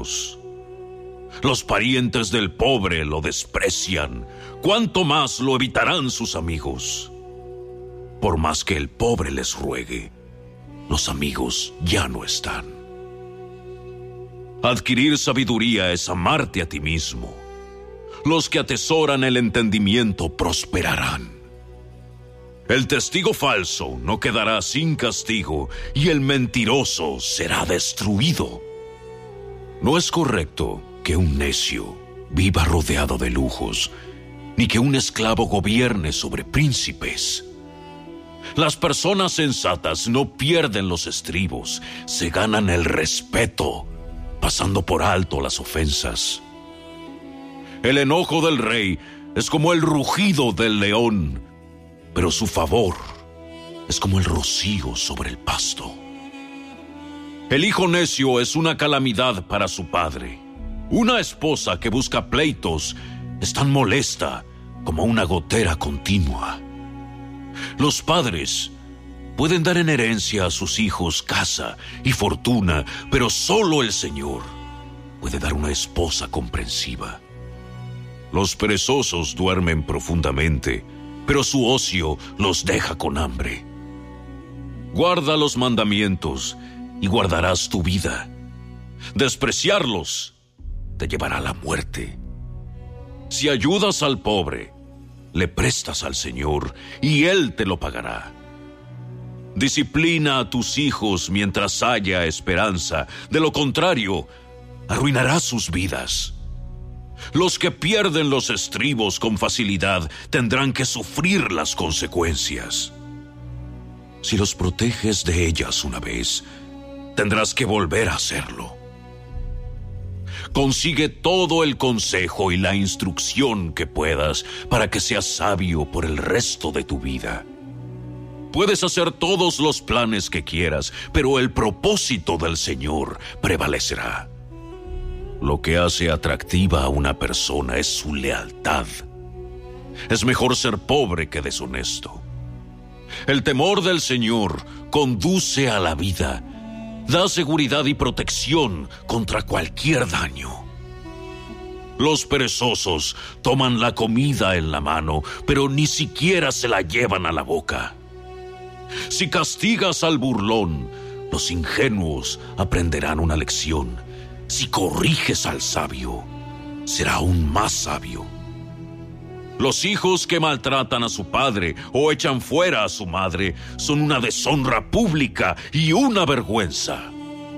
Dios. Los parientes del pobre lo desprecian, ¿cuánto más lo evitarán sus amigos? Por más que el pobre les ruegue, los amigos ya no están. Adquirir sabiduría es amarte a ti mismo. Los que atesoran el entendimiento prosperarán. El testigo falso no quedará sin castigo y el mentiroso será destruido. No es correcto que un necio viva rodeado de lujos, ni que un esclavo gobierne sobre príncipes. Las personas sensatas no pierden los estribos, se ganan el respeto, pasando por alto las ofensas. El enojo del rey es como el rugido del león, pero su favor es como el rocío sobre el pasto. El hijo necio es una calamidad para su padre. Una esposa que busca pleitos es tan molesta como una gotera continua. Los padres pueden dar en herencia a sus hijos casa y fortuna, pero solo el Señor puede dar una esposa comprensiva. Los perezosos duermen profundamente, pero su ocio los deja con hambre. Guarda los mandamientos y guardarás tu vida. Despreciarlos te llevará a la muerte. Si ayudas al pobre, le prestas al Señor y Él te lo pagará. Disciplina a tus hijos mientras haya esperanza, de lo contrario, arruinarás sus vidas. Los que pierden los estribos con facilidad tendrán que sufrir las consecuencias. Si los proteges de ellas una vez, tendrás que volver a hacerlo. Consigue todo el consejo y la instrucción que puedas para que seas sabio por el resto de tu vida. Puedes hacer todos los planes que quieras, pero el propósito del Señor prevalecerá. Lo que hace atractiva a una persona es su lealtad. Es mejor ser pobre que deshonesto. El temor del Señor conduce a la vida. Da seguridad y protección contra cualquier daño. Los perezosos toman la comida en la mano, pero ni siquiera se la llevan a la boca. Si castigas al burlón, los ingenuos aprenderán una lección. Si corriges al sabio, será aún más sabio. Los hijos que maltratan a su padre o echan fuera a su madre son una deshonra pública y una vergüenza.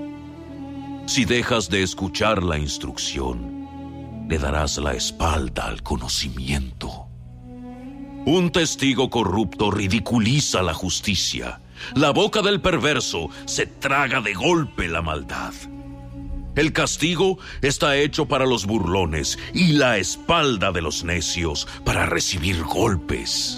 Si dejas de escuchar la instrucción, le darás la espalda al conocimiento. Un testigo corrupto ridiculiza la justicia. La boca del perverso se traga de golpe la maldad. El castigo está hecho para los burlones y la espalda de los necios para recibir golpes.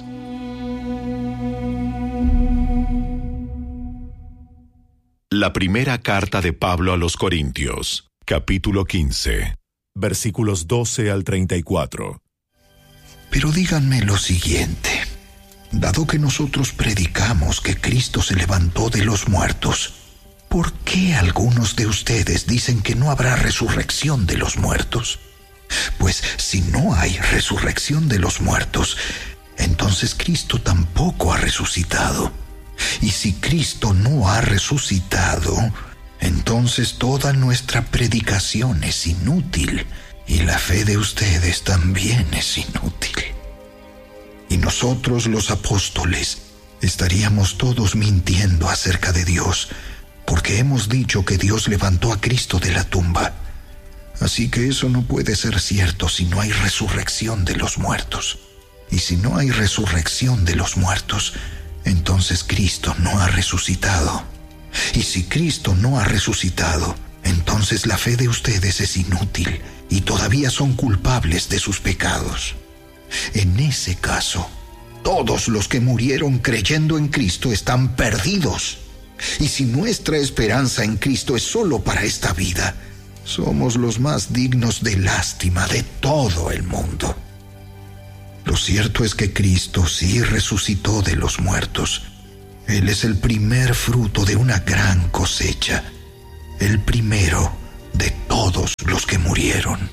La primera carta de Pablo a los Corintios, capítulo 15, versículos 12 al 34. Pero díganme lo siguiente: dado que nosotros predicamos que Cristo se levantó de los muertos, ¿por qué algunos de ustedes dicen que no habrá resurrección de los muertos? Pues si no hay resurrección de los muertos, entonces Cristo tampoco ha resucitado. Y si Cristo no ha resucitado, entonces toda nuestra predicación es inútil, y la fe de ustedes también es inútil. Y nosotros, los apóstoles, estaríamos todos mintiendo acerca de Dios, porque hemos dicho que Dios levantó a Cristo de la tumba. Así que eso no puede ser cierto si no hay resurrección de los muertos. Y si no hay resurrección de los muertos, entonces Cristo no ha resucitado. Y si Cristo no ha resucitado, entonces la fe de ustedes es inútil y todavía son culpables de sus pecados. En ese caso, todos los que murieron creyendo en Cristo están perdidos. Y si nuestra esperanza en Cristo es solo para esta vida, somos los más dignos de lástima de todo el mundo. Lo cierto es que Cristo sí resucitó de los muertos. Él es el primer fruto de una gran cosecha, el primero de todos los que murieron.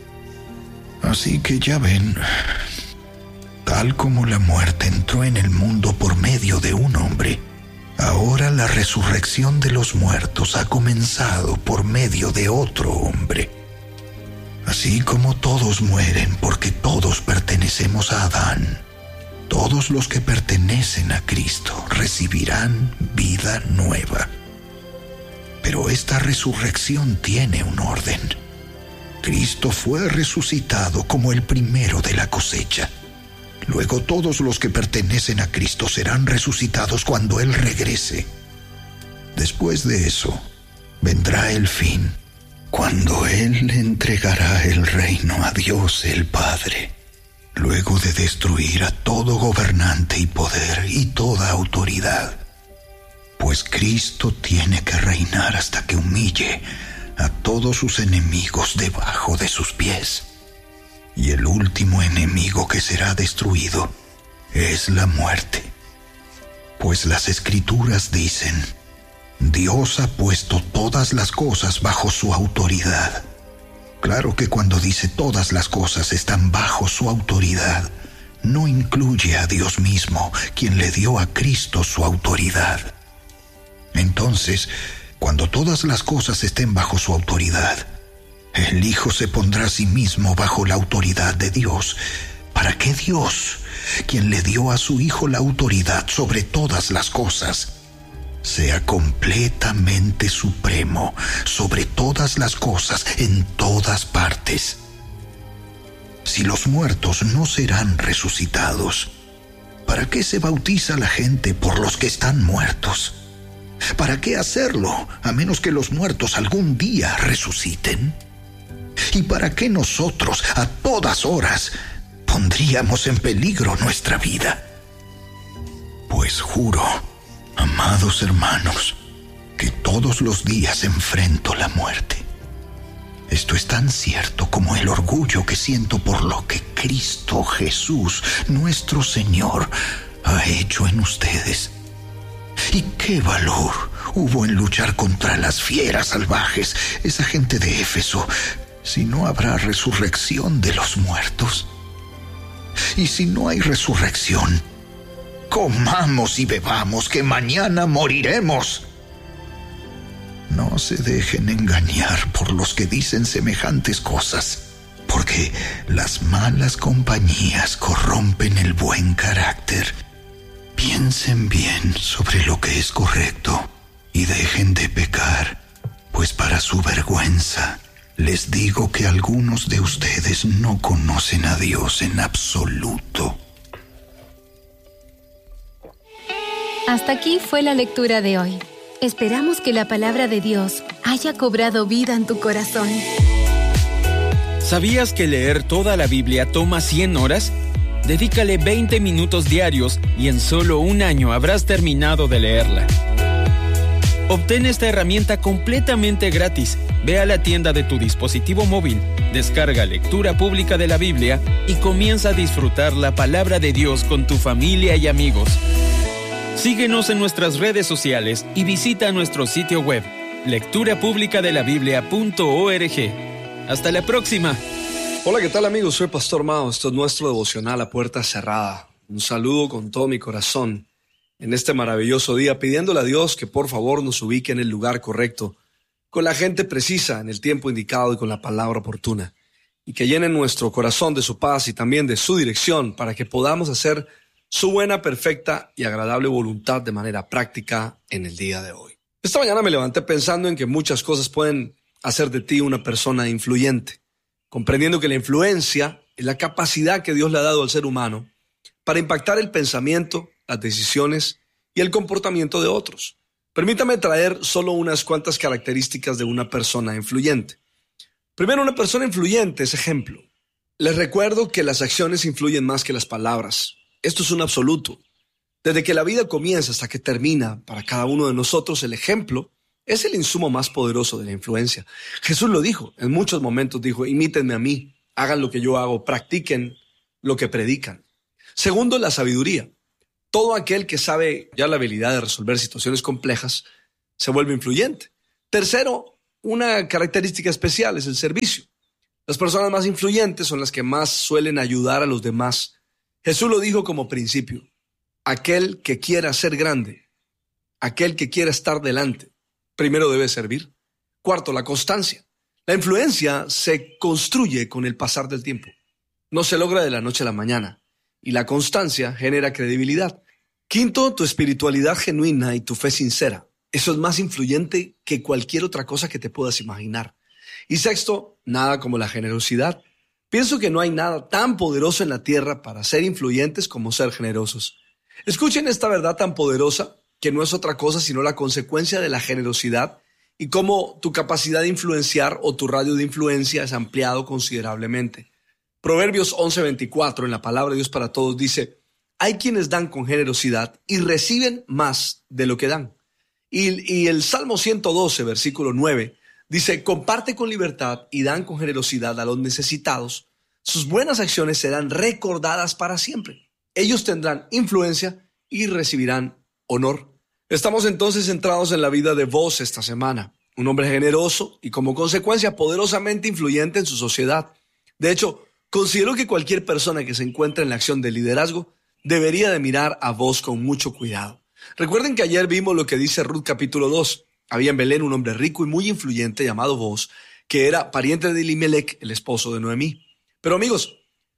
Así que ya ven, tal como la muerte entró en el mundo por medio de un hombre, ahora la resurrección de los muertos ha comenzado por medio de otro hombre. Así como todos mueren porque todos pertenecemos a Adán, todos los que pertenecen a Cristo recibirán vida nueva. Pero esta resurrección tiene un orden. Cristo fue resucitado como el primero de la cosecha. Luego todos los que pertenecen a Cristo serán resucitados cuando Él regrese. Después de eso, vendrá el fin, cuando Él le entregará el reino a Dios el Padre, luego de destruir a todo gobernante y poder y toda autoridad. Pues Cristo tiene que reinar hasta que humille a todos sus enemigos debajo de sus pies. Y el último enemigo que será destruido es la muerte. Pues las Escrituras dicen: Dios ha puesto todas las cosas bajo su autoridad. Claro que cuando dice todas las cosas están bajo su autoridad, no incluye a Dios mismo, quien le dio a Cristo su autoridad. Entonces, cuando todas las cosas estén bajo su autoridad, el Hijo se pondrá a sí mismo bajo la autoridad de Dios, para que Dios, quien le dio a su Hijo la autoridad sobre todas las cosas, sea completamente supremo sobre todas las cosas en todas partes. Si los muertos no serán resucitados, ¿para qué se bautiza la gente por los que están muertos? ¿Para qué hacerlo, a menos que los muertos algún día resuciten? ¿Y para qué nosotros, a todas horas, pondríamos en peligro nuestra vida? Pues juro, amados hermanos, que todos los días enfrento la muerte. Esto es tan cierto como el orgullo que siento por lo que Cristo Jesús, nuestro Señor, ha hecho en ustedes. ¿Y qué valor hubo en luchar contra las fieras salvajes, esa gente de Éfeso, si no habrá resurrección de los muertos? Y si no hay resurrección, comamos y bebamos, que mañana moriremos. No se dejen engañar por los que dicen semejantes cosas, porque las malas compañías corrompen el buen carácter. Piensen bien sobre lo que es correcto y dejen de pecar, pues para su vergüenza les digo que algunos de ustedes no conocen a Dios en absoluto. Hasta aquí fue la lectura de hoy. Esperamos que la palabra de Dios haya cobrado vida en tu corazón. ¿Sabías que leer toda la Biblia toma 100 horas? Dedícale 20 minutos diarios y en solo un año habrás terminado de leerla. Obtén esta herramienta completamente gratis. Ve a la tienda de tu dispositivo móvil, descarga Lectura Pública de la Biblia y comienza a disfrutar la palabra de Dios con tu familia y amigos. Síguenos en nuestras redes sociales y visita nuestro sitio web, lecturapublicadelabiblia.org. ¡Hasta la próxima! Hola, ¿qué tal amigos? Soy Pastor Mao. Esto es nuestro devocional a puerta cerrada. Un saludo con todo mi corazón en este maravilloso día, pidiéndole a Dios que por favor nos ubique en el lugar correcto, con la gente precisa, en el tiempo indicado y con la palabra oportuna, y que llene nuestro corazón de su paz y también de su dirección para que podamos hacer su buena, perfecta y agradable voluntad de manera práctica en el día de hoy. Esta mañana me levanté pensando en que muchas cosas pueden hacer de ti una persona influyente, comprendiendo que la influencia es la capacidad que Dios le ha dado al ser humano para impactar el pensamiento, las decisiones y el comportamiento de otros. Permítame traer solo unas cuantas características de una persona influyente. Primero, una persona influyente es ejemplo. Les recuerdo que las acciones influyen más que las palabras. Esto es un absoluto. Desde que la vida comienza hasta que termina, para cada uno de nosotros el ejemplo es el insumo más poderoso de la influencia. Jesús lo dijo, en muchos momentos dijo: imítenme a mí, hagan lo que yo hago, practiquen lo que predican. Segundo, la sabiduría. Todo aquel que sabe ya la habilidad de resolver situaciones complejas se vuelve influyente. Tercero, una característica especial, es el servicio. Las personas más influyentes son las que más suelen ayudar a los demás. Jesús lo dijo como principio: aquel que quiera ser grande, aquel que quiera estar delante, primero debe servir. Cuarto, la constancia. La influencia se construye con el pasar del tiempo. No se logra de la noche a la mañana. Y la constancia genera credibilidad. Quinto, tu espiritualidad genuina y tu fe sincera. Eso es más influyente que cualquier otra cosa que te puedas imaginar. Y sexto, nada como la generosidad. Pienso que no hay nada tan poderoso en la tierra para ser influyentes como ser generosos. Escuchen esta verdad tan poderosa, que no es otra cosa sino la consecuencia de la generosidad, y cómo tu capacidad de influenciar o tu radio de influencia es ampliado considerablemente. Proverbios 11:24, en la palabra de Dios para todos, dice: hay quienes dan con generosidad y reciben más de lo que dan. Y el Salmo 112, versículo 9, dice: comparte con libertad y dan con generosidad a los necesitados. Sus buenas acciones serán recordadas para siempre. Ellos tendrán influencia y recibirán honor. Estamos entonces centrados en la vida de Boaz esta semana, un hombre generoso y como consecuencia poderosamente influyente en su sociedad. De hecho, considero que cualquier persona que se encuentre en la acción de liderazgo debería de mirar a Boaz con mucho cuidado. Recuerden que ayer vimos lo que dice Ruth capítulo 2. Había en Belén un hombre rico y muy influyente llamado Boaz, que era pariente de Elimelech, el esposo de Noemí. Pero amigos,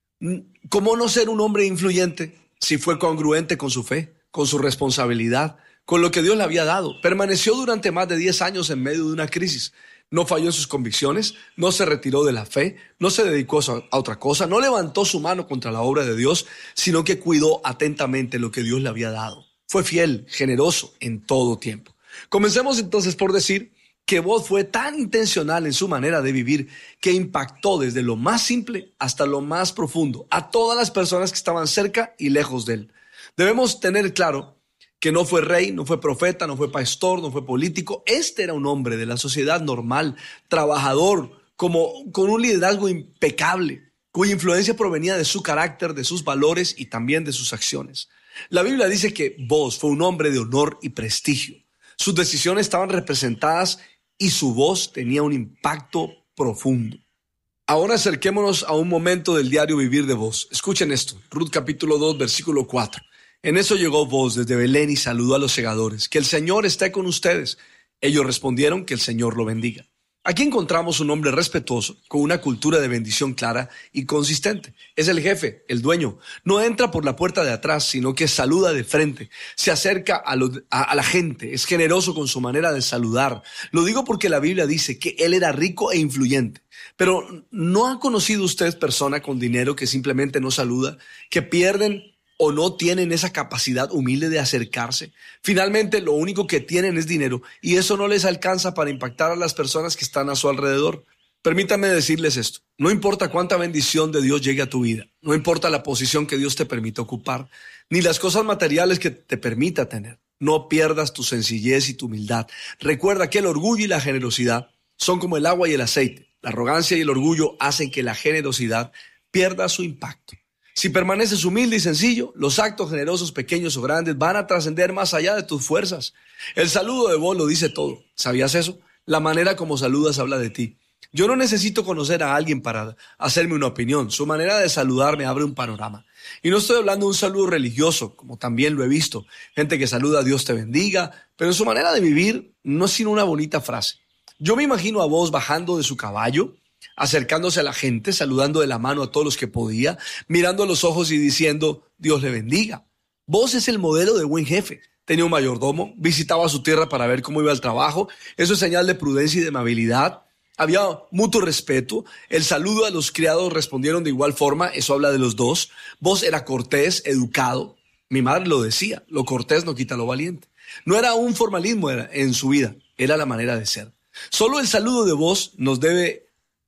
¿cómo no ser un hombre influyente si fue congruente con su fe, con su responsabilidad, con lo que Dios le había dado? Permaneció durante más de 10 años en medio de una crisis. No falló en sus convicciones, no se retiró de la fe, no se dedicó a otra cosa, no levantó su mano contra la obra de Dios, sino que cuidó atentamente lo que Dios le había dado. Fue fiel, generoso en todo tiempo. Comencemos entonces por decir que Boaz fue tan intencional en su manera de vivir que impactó desde lo más simple hasta lo más profundo a todas las personas que estaban cerca y lejos de él. Debemos tener claro que no fue rey, no fue profeta, no fue pastor, no fue político. Este era un hombre de la sociedad normal, trabajador, con un liderazgo impecable, cuya influencia provenía de su carácter, de sus valores y también de sus acciones. La Biblia dice que Boaz fue un hombre de honor y prestigio. Sus decisiones estaban representadas y su voz tenía un impacto profundo. Ahora acerquémonos a un momento del diario vivir de Boaz. Escuchen esto, Ruth capítulo 2, versículo 4. En eso llegó Boaz desde Belén y saludó a los segadores: que el Señor esté con ustedes. Ellos respondieron: que el Señor lo bendiga. Aquí encontramos un hombre respetuoso, con una cultura de bendición clara y consistente. Es el jefe, el dueño. No entra por la puerta de atrás, sino que saluda de frente. Se acerca a la gente. Es generoso con su manera de saludar. Lo digo porque la Biblia dice que él era rico e influyente. Pero ¿no ha conocido usted persona con dinero que simplemente no saluda, que pierden o no tienen esa capacidad humilde de acercarse? Finalmente, lo único que tienen es dinero y eso no les alcanza para impactar a las personas que están a su alrededor. Permítanme decirles esto: no importa cuánta bendición de Dios llegue a tu vida, no importa la posición que Dios te permita ocupar, ni las cosas materiales que te permita tener, no pierdas tu sencillez y tu humildad. Recuerda que el orgullo y la generosidad son como el agua y el aceite. La arrogancia y el orgullo hacen que la generosidad pierda su impacto. Si permaneces humilde y sencillo, los actos generosos, pequeños o grandes, van a trascender más allá de tus fuerzas. El saludo de Boaz lo dice todo. ¿Sabías eso? La manera como saludas habla de ti. Yo no necesito conocer a alguien para hacerme una opinión. Su manera de saludar me abre un panorama. Y no estoy hablando de un saludo religioso, como también lo he visto. Gente que saluda: Dios te bendiga, pero en su manera de vivir no es sino una bonita frase. Yo me imagino a Boaz bajando de su caballo, acercándose a la gente, saludando de la mano a todos los que podía, mirando a los ojos y diciendo: Dios le bendiga. Boaz es el modelo de buen jefe. Tenía un mayordomo, visitaba su tierra para ver cómo iba el trabajo. Eso es señal de prudencia y de amabilidad. Había mutuo respeto. El saludo a los criados respondieron de igual forma. Eso habla de los dos. Boaz era cortés, educado. Mi madre lo decía: lo cortés no quita lo valiente. No era un formalismo en su vida, era la manera de ser. Solo el saludo de Boaz nos debe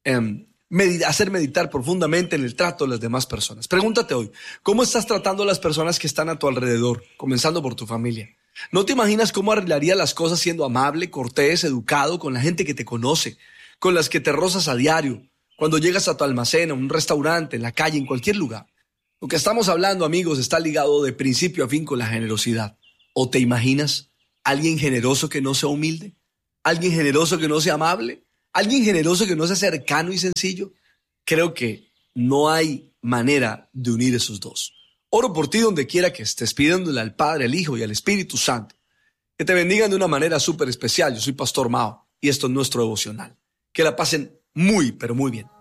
hacer meditar profundamente en el trato de las demás personas. Pregúntate hoy: ¿cómo estás tratando a las personas que están a tu alrededor, comenzando por tu familia? ¿No te imaginas cómo arreglaría las cosas siendo amable, cortés, educado con la gente que te conoce, con las que te rozas a diario, cuando llegas a tu almacén, a un restaurante, en la calle, en cualquier lugar? Lo que estamos hablando, amigos, está ligado de principio a fin con la generosidad. ¿O te imaginas alguien generoso que no sea humilde? ¿Alguien generoso que no sea amable? ¿Alguien generoso que no sea cercano y sencillo? Creo que no hay manera de unir esos dos. Oro por ti donde quiera que estés, pidiéndole al Padre, al Hijo y al Espíritu Santo que te bendigan de una manera súper especial. Yo soy Pastor Mao y esto es nuestro devocional. Que la pasen muy, pero muy bien.